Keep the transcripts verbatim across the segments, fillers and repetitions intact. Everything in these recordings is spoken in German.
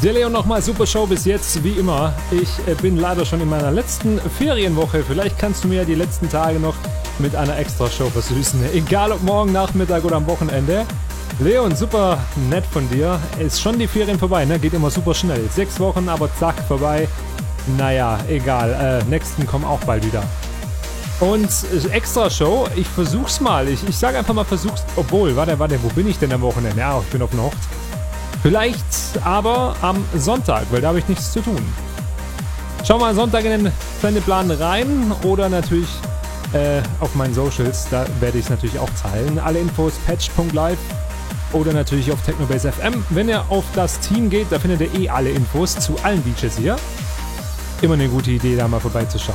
Der Leon nochmal, super Show bis jetzt, wie immer. Ich äh, bin leider schon in meiner letzten Ferienwoche. Vielleicht kannst du mir ja die letzten Tage noch mit einer Extra-Show versüßen. Egal ob morgen, Nachmittag oder am Wochenende. Leon, super nett von dir. Ist schon die Ferien vorbei, ne? Geht immer super schnell. Sechs Wochen, aber zack, vorbei. Naja, egal. Äh, nächsten kommen auch bald wieder. Und äh, Extra-Show, ich versuch's mal. Ich, ich sage einfach mal versuch's. Obwohl, warte, warte, wo bin ich denn am Wochenende? Ja, ich bin auf einer Hochzeit. Vielleicht aber am Sonntag, weil da habe ich nichts zu tun. Schau mal Sonntag in den Sendeplan rein oder natürlich äh, auf meinen Socials, da werde ich es natürlich auch teilen. Alle Infos patch punkt live oder natürlich auf Technobase F M. Wenn ihr auf das Team geht, da findet ihr eh alle Infos zu allen D Js hier. Immer eine gute Idee, da mal vorbeizuschauen.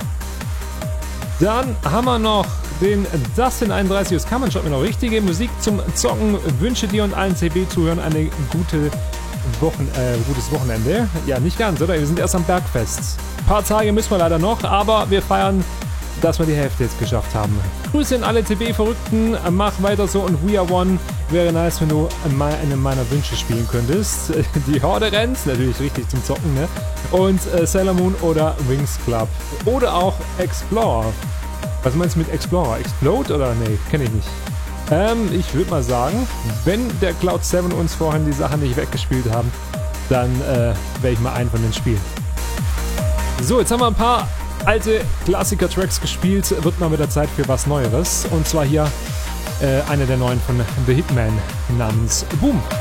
Dann haben wir noch den Dustin einunddreißig. Das kann man schon mit noch richtige Musik zum Zocken. Wünsche dir und allen C B-Zuhörern eine gute Wochen, äh, gutes Wochenende. Ja, nicht ganz, oder? Wir sind erst am Bergfest. Ein paar Tage müssen wir leider noch, aber wir feiern, dass wir die Hälfte jetzt geschafft haben. Grüße an alle C B-Verrückten. Mach weiter so und We Are One. Wäre nice, wenn du eine meiner Wünsche spielen könntest. Die Horde rennt, natürlich richtig zum Zocken, ne? Und äh, Sailor Moon oder Wings Club. Oder auch Explorer. Was meinst du mit Explorer? Explode oder? Nee, kenne ich nicht. Ähm, ich würde mal sagen, wenn der Cloud sieben uns vorhin die Sachen nicht weggespielt haben, dann äh, werde ich mal einen von den spielen. So, jetzt haben wir ein paar alte Klassiker-Tracks gespielt. Wird mal wieder Zeit für was Neueres. Und zwar hier äh, einer der neuen von The Hitman namens Boom.